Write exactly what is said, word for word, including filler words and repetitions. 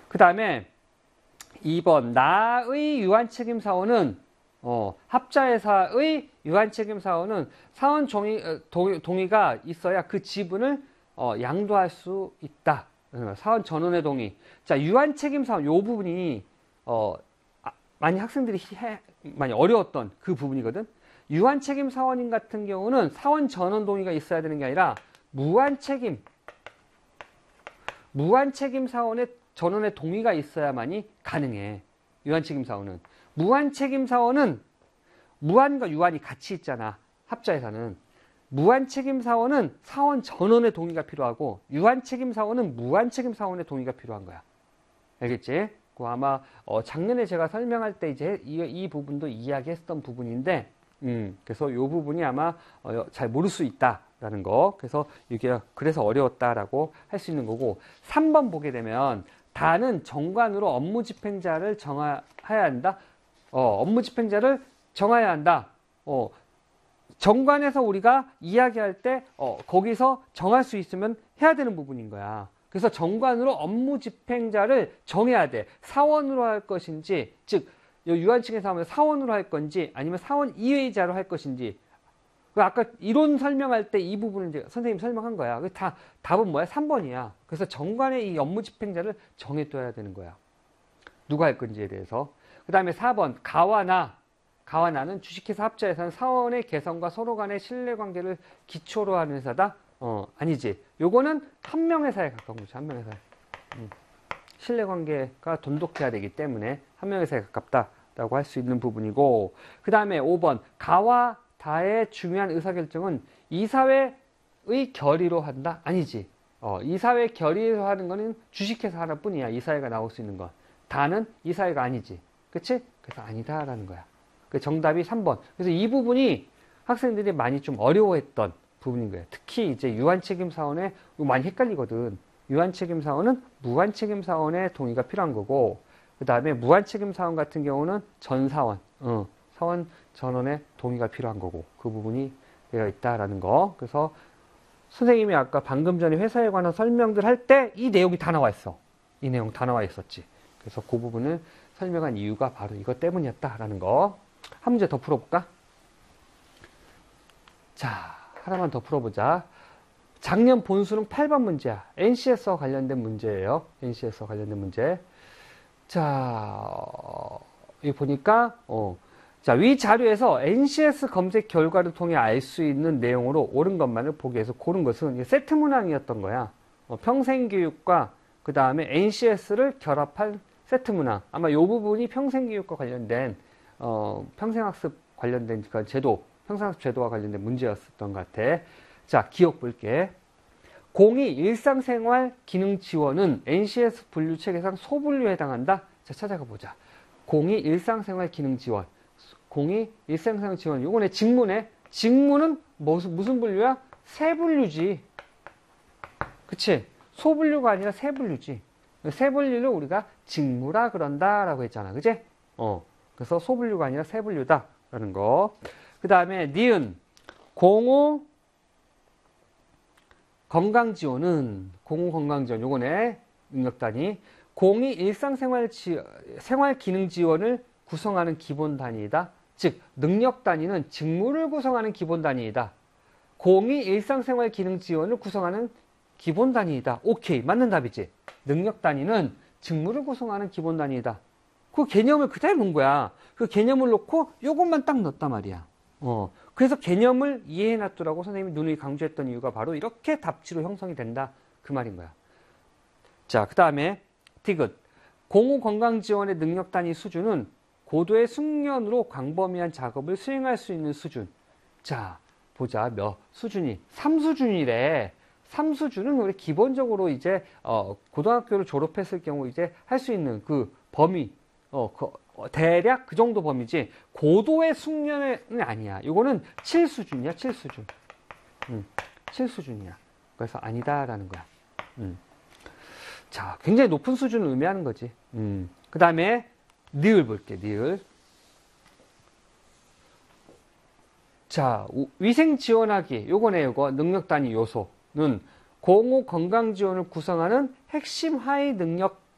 그 다음에 이 번 나의 유한책임사원은 어, 합자회사의 유한책임사원은 사원 종이, 동의, 동의가 있어야 그 지분을 어, 양도할 수 있다. 사원 전원의 동의. 자, 유한책임사원 요 부분이 어, 아, 많이 학생들이 해, 많이 어려웠던 그 부분이거든. 유한책임사원인 같은 경우는 사원 전원 동의가 있어야 되는 게 아니라 무한책임 무한책임사원의 전원의 동의가 있어야만이 가능해. 유한책임사원은. 무한책임사원은 무한과 유한이 같이 있잖아. 합자회사는. 무한책임사원은 사원 전원의 동의가 필요하고 유한책임사원은 무한책임사원의 동의가 필요한 거야. 알겠지? 그 아마 어 작년에 제가 설명할 때 이제 이, 이 부분도 이야기했던 부분인데 음, 그래서 이 부분이 아마 어, 잘 모를 수 있다라는 거. 그래서 이게 그래서 어려웠다라고 할 수 있는 거고. 삼 번 보게 되면 다는 정관으로 업무집행자를 정해야 한다. 어, 업무집행자를 정해야 한다. 어, 정관에서 우리가 이야기할 때 어, 거기서 정할 수 있으면 해야 되는 부분인 거야. 그래서 정관으로 업무집행자를 정해야 돼. 사원으로 할 것인지, 즉 유한책임사원을 사원으로 할 건지 아니면 사원 이외의자로 할 것인지. 아까 이론 설명할 때 이 부분을 이제 선생님이 설명한 거야. 다, 답은 뭐야? 삼 번이야. 그래서 정관의 이 업무집행자를 정해둬야 되는 거야. 누가 할 건지에 대해서. 그 다음에 사 번 가와 나. 가와 나는 주식회사 합자회사는 사원의 개성과 서로 간의 신뢰관계를 기초로 하는 회사다? 어, 아니지. 요거는 한명회사에 가까운 거지. 한명회사에. 음. 신뢰관계가 돈독해야 되기 때문에 한명회사에 가깝다라고 할 수 있는 부분이고, 그 다음에 오 번 가와 다의 중요한 의사결정은 이사회의 결의로 한다? 아니지. 어, 이사회 결의로 하는 거는 주식회사 하나뿐이야. 이사회가 나올 수 있는 건. 다는 이사회가 아니지. 그치? 그래서 아니다라는 거야. 그 정답이 삼 번. 그래서 이 부분이 학생들이 많이 좀 어려워했던 부분인 거예요. 특히 이제 유한책임사원에 많이 헷갈리거든. 유한책임사원은 무한책임사원의 동의가 필요한 거고, 그 다음에 무한책임사원 같은 경우는 전사원, 어, 사원 전원의 동의가 필요한 거고, 그 부분이 되어 있다라는 거. 그래서 선생님이 아까 방금 전에 회사에 관한 설명들 할 때 이 내용이 다 나와 있어. 이 내용 다 나와 있었지. 그래서 그 부분을 설명한 이유가 바로 이것 때문이었다라는 거. 한 문제 더 풀어볼까? 자, 하나만 더 풀어보자. 작년 본수능 팔 번 문제야. 엔씨에스와 관련된 문제예요. 엔씨에스와 관련된 문제. 자, 여기 보니까, 어, 자, 위 자료에서 엔씨에스 검색 결과를 통해 알 수 있는 내용으로 옳은 것만을 보기 위해서 고른 것은 세트 문항이었던 거야. 어, 평생교육과 그 다음에 엔씨에스를 결합한 세트 문항. 아마 이 부분이 평생교육과 관련된, 어, 평생학습 관련된 그 제도, 평생학습 제도와 관련된 문제였었던 것 같아. 자, 기억 볼게. 공이 일상생활 기능 지원은 엔씨에스 분류 체계상 소분류에 해당한다. 자, 찾아가 보자. 공이 일상생활 기능 지원. 공이 일상생활 지원. 요거네, 직무네. 직무는 무슨, 무슨 분류야? 세분류지. 그치? 소분류가 아니라 세분류지. 세분류를 우리가 직무라 그런다라고 했잖아. 그치? 어. 그래서 소분류가 아니라 세분류다라는 거. 그 다음에 니은. 공호 건강지원은, 공호 건강지원. 요거네. 능력단위. 공이 일상생활 지, 생활 기능 지원을 구성하는 기본 단위이다. 즉, 능력 단위는 직무를 구성하는 기본 단위이다. 공이 일상생활 기능 지원을 구성하는 기본 단위이다. 오케이. 맞는 답이지. 능력 단위는 직무를 구성하는 기본 단위이다. 그 개념을 그대로 놓은 거야. 그 개념을 놓고 요것만 딱 넣었단 말이야. 어. 그래서 개념을 이해해 놨더라고 선생님이 누누이 강조했던 이유가 바로 이렇게 답지로 형성이 된다. 그 말인 거야. 자, 그 다음에 디귿. 공호 건강지원의 능력 단위 수준은 고도의 숙련으로 광범위한 작업을 수행할 수 있는 수준. 자, 보자. 몇 수준이? 삼 수준이래. 삼 수준은 우리 기본적으로 이제 어, 고등학교를 졸업했을 경우 이제 할 수 있는 그 범위, 어, 그, 어, 대략 그 정도 범위지. 고도의 숙련은 아니야. 이거는 칠 수준이야. 칠 수준. 음, 칠 수준이야. 그래서 아니다라는 거야. 음. 자, 굉장히 높은 수준을 의미하는 거지. 음. 그 다음에 니을 볼게. 니을. 자, 위생 지원하기. 요거네, 요거. 능력 단위 요소는 공호 건강 지원을 구성하는 핵심 하위 능력